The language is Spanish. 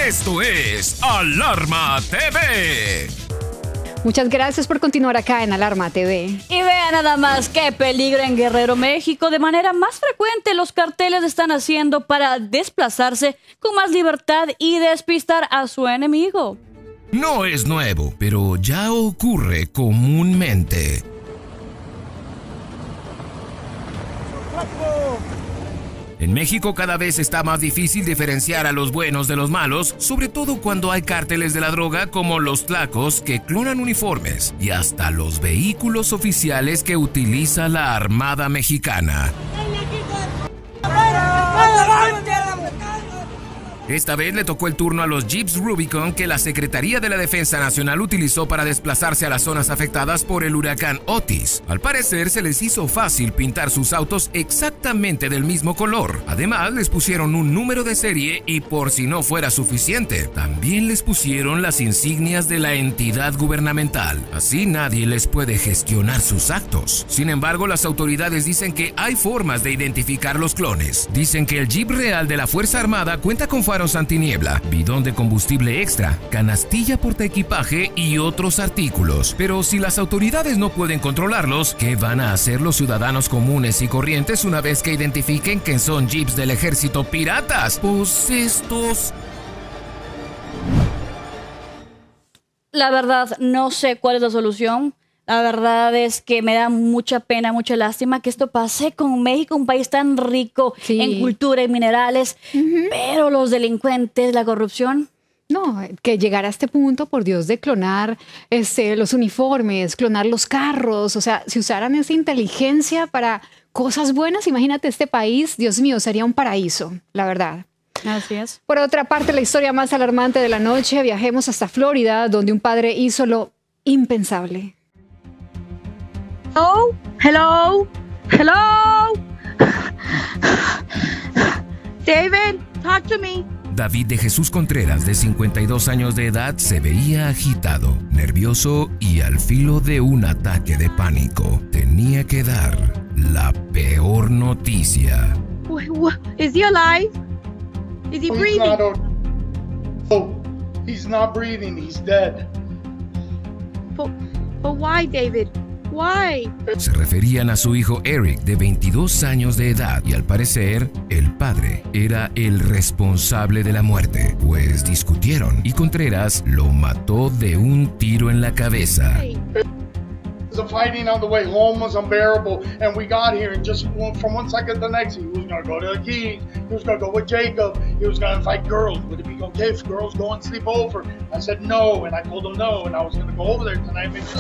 Esto es Alarma TV. Muchas gracias por continuar acá en Alarma TV. Y vean nada más qué peligro en Guerrero, México. De manera más frecuente los carteles están haciendo para desplazarse con más libertad y despistar a su enemigo. No es nuevo, pero ya ocurre comúnmente. En México cada vez está más difícil diferenciar a los buenos de los malos, sobre todo cuando hay cárteles de la droga como los Tlacos que clonan uniformes y hasta los vehículos oficiales que utiliza la Armada Mexicana. Esta vez le tocó el turno a los Jeeps Rubicon que la Secretaría de la Defensa Nacional utilizó para desplazarse a las zonas afectadas por el huracán Otis. Al parecer se les hizo fácil pintar sus autos exactamente del mismo color. Además les pusieron un número de serie y por si no fuera suficiente, también les pusieron las insignias de la entidad gubernamental. Así nadie les puede gestionar sus actos. Sin embargo, las autoridades dicen que hay formas de identificar los clones. Dicen que el Jeep real de la Fuerza Armada cuenta con faros antiniebla, bidón de combustible extra, canastilla portaequipaje y otros artículos. Pero si las autoridades no pueden controlarlos, ¿qué van a hacer los ciudadanos comunes y corrientes una vez que identifiquen que son jeeps del ejército piratas? Pues estos... La verdad, no sé cuál es la solución. La verdad es que me da mucha pena, mucha lástima que esto pase con México, un país tan rico en cultura y minerales, pero los delincuentes, la corrupción. No, que llegar a este punto, por Dios, de clonar los uniformes, clonar los carros, o sea, si usaran esa inteligencia para cosas buenas, imagínate este país, Dios mío, sería un paraíso, la verdad. Así es. Por otra parte, la historia más alarmante de la noche, viajemos hasta Florida, donde un padre hizo lo impensable. Hello, hello, hello. David, talk to me. David de Jesús Contreras, de 52 años de edad, se veía agitado, nervioso y al filo de un ataque de pánico. Tenía que dar la peor noticia. Is he alive? Is he breathing? He's not breathing. He's dead. But why, David? Why? Se referían a su hijo Eric, de 22 años de edad, y al parecer, el padre era el responsable de la muerte, pues discutieron y Contreras lo mató de un tiro en la cabeza. The fighting on the way home was unbearable, and we got here, and just from one second to the next, he was going to go to the Keys, he was going to go with Jacob, he was going to fight girls. Would it be okay if girls go and sleep over? I said no, and I told him no, and I was going to go over there tonight and make sure